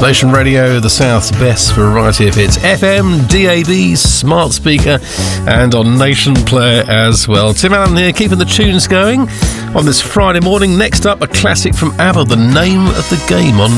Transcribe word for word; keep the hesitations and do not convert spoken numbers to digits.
Nation Radio, the South's best variety of hits. F M, D A B, smart speaker, and on Nation Player as well. Tim Allen here, keeping the tunes going on this Friday morning. Next up, a classic from ABBA, The Name of the Game on